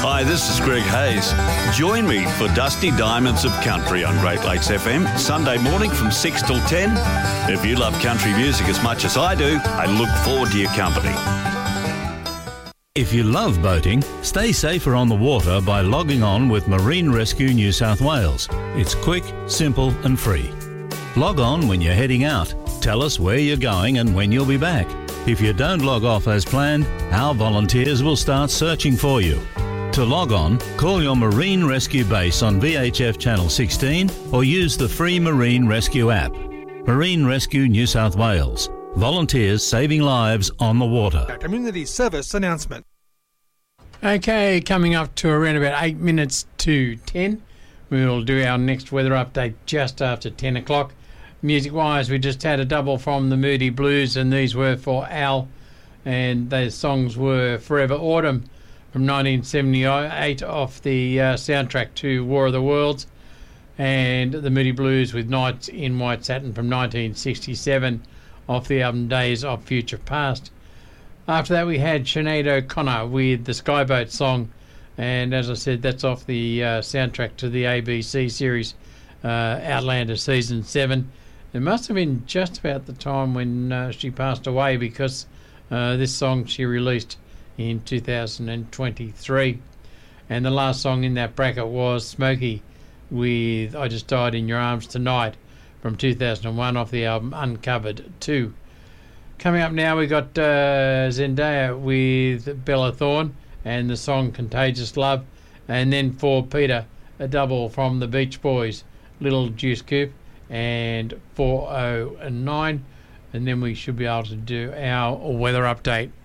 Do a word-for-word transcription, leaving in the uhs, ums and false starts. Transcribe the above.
Hi, this is Greg Hayes. Join me for Dusty Diamonds of Country on Great Lakes F M, Sunday morning from six till ten. If you love country music as much as I do, I look forward to your company. If you love boating, stay safer on the water by logging on with Marine Rescue New South Wales. It's quick, simple and free. Log on when you're heading out. Tell us where you're going and when you'll be back. If you don't log off as planned, our volunteers will start searching for you. To log on, call your Marine Rescue base on V H F Channel sixteen or use the free Marine Rescue app. Marine Rescue New South Wales. Volunteers saving lives on the water. A community service announcement. Okay, coming up to around about eight minutes to ten. We'll do our next weather update just after ten o'clock. Music-wise, we just had a double from the Moody Blues, and these were for Al, and those songs were Forever Autumn from nineteen seventy-eight off the uh, soundtrack to War of the Worlds, and the Moody Blues with Nights in White Satin from nineteen sixty-seven off the album Days of Future Past. After that, we had Sinead O'Connor with the Skyboat song, and as I said, that's off the uh, soundtrack to the A B C series uh, Outlander Season seven. It must have been just about the time when uh, she passed away, because uh, this song she released in two thousand twenty-three. And the last song in that bracket was Smokey with I Just Died in Your Arms Tonight from two thousand one off the album Uncovered two. Coming up now, we got uh, Zendaya with Bella Thorne and the song Contagious Love. And then for Peter, a double from the Beach Boys, Little Juice Coupe and four oh nine. And then we should be able to do our weather update.